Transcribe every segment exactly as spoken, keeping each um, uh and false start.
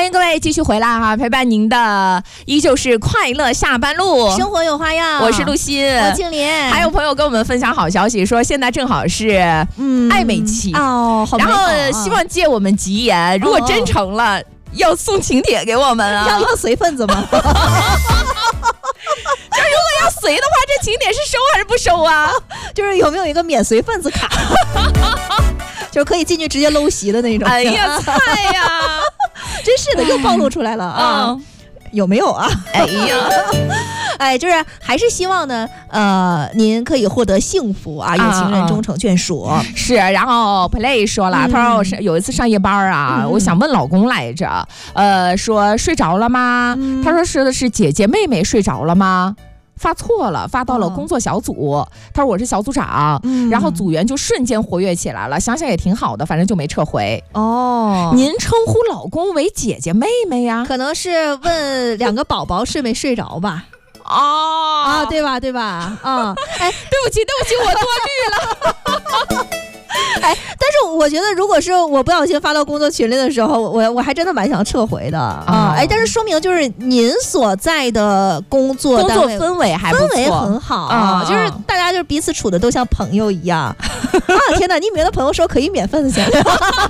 欢迎各位继续回来哈，陪伴您的依旧是快乐下班路， 生活有花样。 我是陆欣， 我庆林。 还有朋友跟我们分享好消息，说现在正好是嗯爱美期、 嗯、哦，好美好啊， 然后希望借我们吉言，如果真成了。哦要送请帖给我们啊！ 要要随份子吗？就如果要随的话，这请帖是收还是不收啊？ 就是有没有一个免随份子卡，就是可以进去直接搂席的那种。 哎呀，菜呀！ 真是的，又暴露出来了啊！嗯、有没有啊？ 哎呀！ 哎，就是还是希望呢，呃，您可以获得幸福啊，有情人终成眷属。啊、 是，然后 Play 说了，嗯、他说我是有一次上夜班啊，嗯、我想问老公来着，呃，说睡着了吗？嗯、他说是的是姐姐妹妹睡着了吗？发错了，发到了工作小组。哦、他说我是小组长，嗯、然后组员就瞬间活跃起来了。想想也挺好的，反正就没撤回。哦，您称呼老公为姐姐妹妹呀？ 可能是问两个宝宝睡没睡着吧。 哦啊，对吧，对吧？啊， 哎，对不起，对不起，我多虑了。 哎，但是我觉得，如果是我不小心发到工作群里的时候，我我还真的蛮想撤回的啊。哦、哎，但是说明就是您所在的工作工作氛围还不错， 氛围很好啊，哦、就是大家就是彼此处的都像朋友一样。啊，天哪！匿名的朋友说可以免份子钱，请点明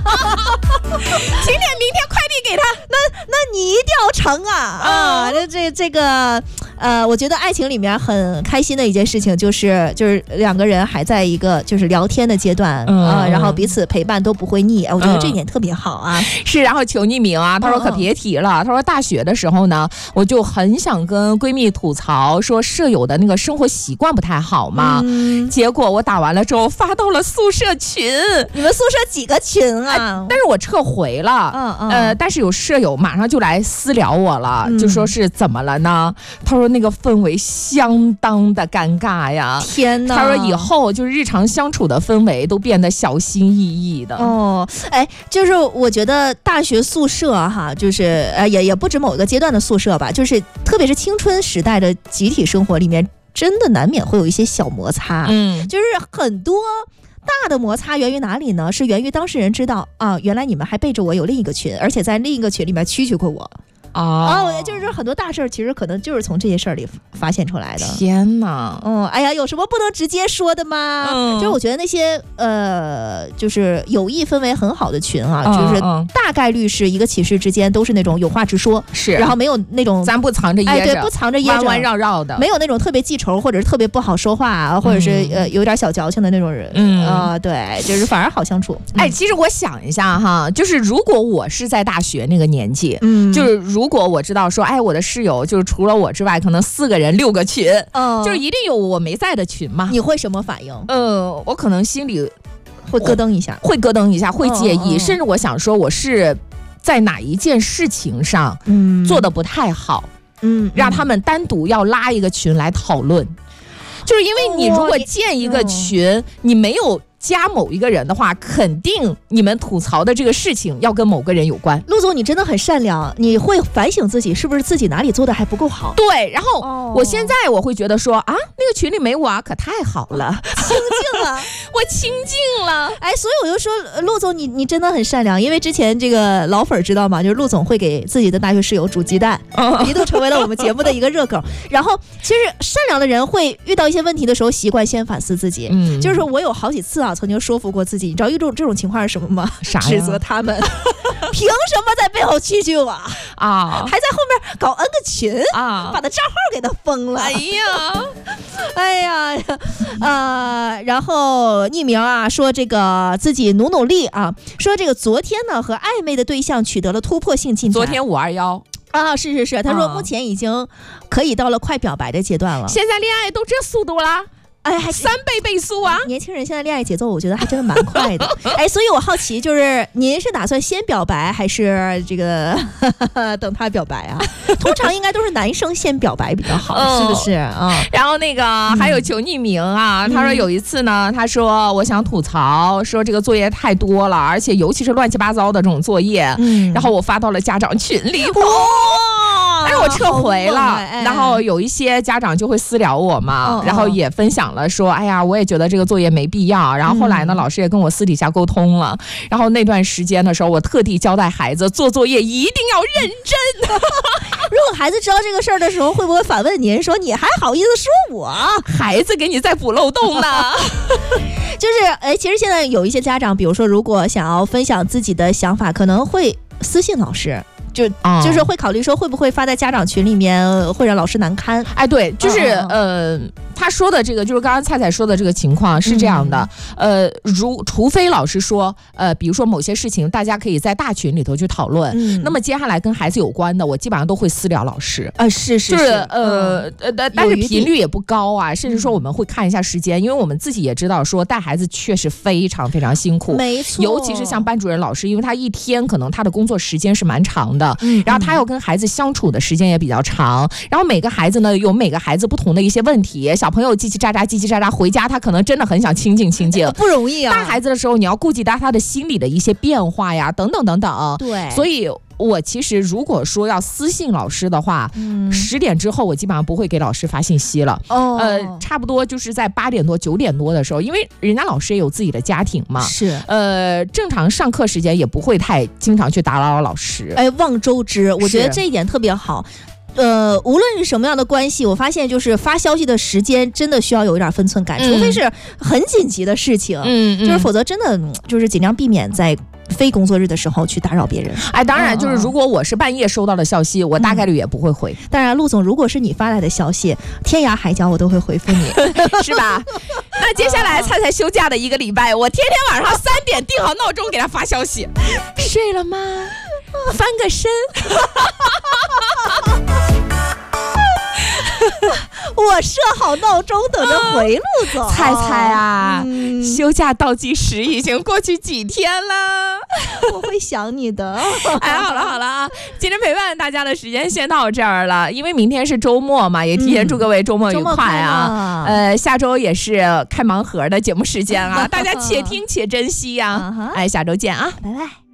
天快递给他。 那那你一定要成啊！啊，这这这个。呃，我觉得爱情里面很开心的一件事情就是就是两个人还在一个就是聊天的阶段，嗯、呃，然后彼此陪伴都不会腻，我觉得这一点特别好啊。 嗯、是，然后求匿名啊，他说可别提了，他说大学的时候呢，我就很想跟闺蜜吐槽说舍友的那个生活习惯不太好嘛，嗯、结果我打完了之后发到了宿舍群， 你们宿舍几个群啊？ 哎、但是我撤回了，嗯嗯，呃，但是有舍友马上就来私聊我了，嗯、就说是怎么了呢？他说。那个氛围相当的尴尬呀！ 天哪！ 他说以后就是日常相处的氛围都变得小心翼翼的。 哦，哎，就是我觉得大学宿舍哈，就是呃也也不止某一个阶段的宿舍吧，就是特别是青春时代的集体生活里面，真的难免会有一些小摩擦。嗯，就是很多。大的摩擦源于哪里呢？是源于当事人知道啊，原来你们还背着我有另一个群，而且在另一个群里面蛐蛐过我。哦，哦，就是说很多大事其实可能就是从这些事儿里发现出来的。 天哪！ 嗯，哎呀，有什么不能直接说的吗？嗯，就是我觉得那些呃，就是友谊氛围很好的群啊，嗯、就是大概率是一个寝室之间都是那种有话直说， 是， 然后没有那种咱不藏着掖着， 哎，对，不藏着掖着， 弯弯绕绕的， 没有那种特别记仇或者是特别不好说话啊，或者是、嗯、呃有点小矫情的那种人。嗯啊、呃，对，就是反而好相处。 嗯、哎，其实我想一下哈，就是如果我是在大学那个年纪，嗯，就是如果我知道说。哎，我的室友就是除了我之外，可能四个人六个群，嗯，就是一定有我没在的群嘛。 你会什么反应？ 呃，我可能心里会咯噔一下， 会咯噔一下，会介意，嗯、甚至我想说我是在哪一件事情上，嗯，做的不太好，嗯，让他们单独要拉一个群来讨论。就是因为你如果建一个群，哦、你没有。加某一个人的话，肯定你们吐槽的这个事情要跟某个人有关。 陆总，你真的很善良，你会反省自己是不是自己哪里做的还不够好。 对，然后、哦、我现在我会觉得说啊，那个群里没我啊，可太好了， 清静了， 我清静了。 哎，所以我就说，陆总你你真的很善良，因为之前这个老粉知道吗？就是陆总会给自己的大学室友煮鸡蛋，哦、一度成为了我们节目的一个热梗。然后其实善良的人会遇到一些问题的时候，习惯先反思自己。嗯，就是说我有好几次啊。曾经说服过自己，你知道遇到这种情况是什么吗？ 啥呀？ 指责他们凭什么在背后蛐蛐我啊？还在后面搞 N 个群啊，把他账号给他封了。 哎呀， 哎呀，呃，然后匿名啊说这个自己努努力啊，说这个昨天呢和暧昧的对象取得了突破性进展。 昨天五二幺。 啊，是是是，他说目前已经可以到了快表白的阶段了。 现在恋爱都这速度啦。 哎，还三倍倍速啊！ 年轻人现在恋爱节奏，我觉得还真的蛮快的。哎，所以我好奇，就是您是打算先表白，还是这个呵呵等他表白啊？通常应该都是男生先表白比较好，嗯、是不是啊、嗯？ 然后那个还有求匿名啊，嗯、他说有一次呢，他说我想吐槽，说这个作业太多了，而且尤其是乱七八糟的这种作业，嗯、然后我发到了家长群里。哇！ 但是我撤回了。 哎、 然后有一些家长就会私聊我嘛， 哦、 然后也分享了说，哎呀，我也觉得这个作业没必要。然后后来呢，嗯、老师也跟我私底下沟通了。然后那段时间的时候，我特地交代孩子做作业一定要认真。 如果孩子知道这个事儿的时候，会不会反问您说你还好意思说我？ 孩子给你在补漏洞呢。 就是，哎，其实现在有一些家长，比如说，如果想要分享自己的想法，可能会私信老师。就就是会考虑说会不会发在家长群里面会让老师难堪。 哎，对，就是呃，他说的这个就是刚刚菜菜说的这个情况是这样的，嗯、呃，如除非老师说，呃，比如说某些事情大家可以在大群里头去讨论，嗯、那么接下来跟孩子有关的，我基本上都会私聊老师。 啊、呃，是是是， 就是呃呃，但是频率也不高啊，甚至说我们会看一下时间，因为我们自己也知道说带孩子确实非常非常辛苦， 没错， 尤其是像班主任老师，因为他一天可能他的工作时间是蛮长的。嗯、然后他要跟孩子相处的时间也比较长，然后每个孩子呢有每个孩子不同的一些问题，小朋友叽叽喳喳叽叽喳喳，回家他可能真的很想清静清静， 不容易啊。 大孩子的时候你要顾及到他的心理的一些变化呀，等等等等。 对， 所以我其实如果说要私信老师的话，嗯，十点之后我基本上不会给老师发信息了。哦，呃，差不多就是在八点多、九点多的时候，因为人家老师也有自己的家庭嘛， 是， 呃，正常上课时间也不会太经常去打扰老师。 哎，望周知，我觉得这一点特别好。呃，无论是什么样的关系，我发现就是发消息的时间真的需要有一点分寸感，嗯、除非是很紧急的事情，嗯，就是否则真的就是尽量避免在非工作日的时候去打扰别人。 哎，当然就是如果我是半夜收到的消息，嗯、我大概率也不会回。 当然，陆总，如果是你发来的消息，天涯海角我都会回复你， 是吧？那接下来菜菜休假的一个礼拜，我天天晚上三点定好闹钟给他发消息，睡了吗？翻个身。 我设好闹钟等着回陆总。 菜菜啊、嗯，休假倒计时已经过去几天了， 我会想你的。 哎，好了好了啊，今天陪伴大家的时间先到这儿了，因为明天是周末嘛，也提前祝各位周末愉快啊。嗯、呃，下周也是开盲盒的节目时间啊，大家且听且珍惜呀、啊。哎，下周见啊， 拜拜。